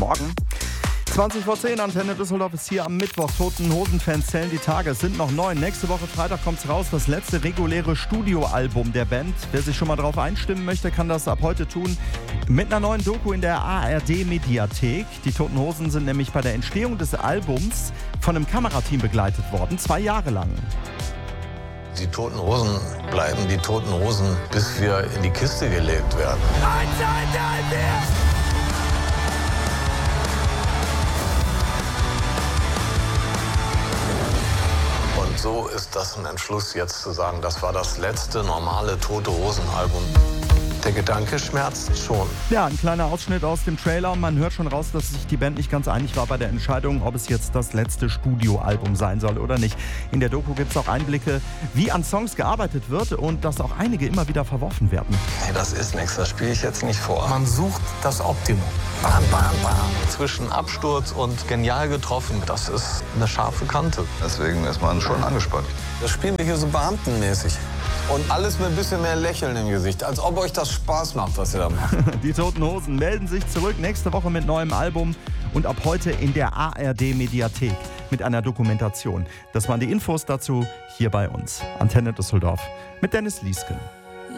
Morgen. 20 vor 10, Antenne Düsseldorf ist hier am Mittwoch. Toten Hosen-Fans zählen die Tage. Es sind noch 9. Nächste Woche Freitag kommt's raus, das letzte reguläre Studioalbum der Band. Wer sich schon mal darauf einstimmen möchte, kann das ab heute tun. Mit einer neuen Doku in der ARD-Mediathek. Die Toten Hosen sind nämlich bei der Entstehung des Albums von einem Kamerateam begleitet worden, 2 Jahre lang. Die Toten Hosen bleiben die Toten Hosen, bis wir in die Kiste gelegt werden. 1, 2, 3, 4! Und so ist das ein Entschluss, jetzt zu sagen, das war das letzte normale Tote Hosen-Album. Der Gedanke schmerzt schon. Ja, ein kleiner Ausschnitt aus dem Trailer und man hört schon raus, dass sich die Band nicht ganz einig war bei der Entscheidung, ob es jetzt das letzte Studioalbum sein soll oder nicht. In der Doku gibt es auch Einblicke, wie an Songs gearbeitet wird und dass auch einige immer wieder verworfen werden. Nee, das ist nichts, das spiele ich jetzt nicht vor. Man sucht das Optimum. Bam, bam, bam. Zwischen Absturz und genial getroffen, das ist eine scharfe Kante. Deswegen ist man schon angespannt. Das spielen wir hier so beamtenmäßig. Und alles mit ein bisschen mehr Lächeln im Gesicht, als ob euch das Spaß macht, was ihr da macht. Die Toten Hosen melden sich zurück nächste Woche mit neuem Album und ab heute in der ARD-Mediathek mit einer Dokumentation. Das waren die Infos dazu hier bei uns. Antenne Düsseldorf mit Dennis Liesken.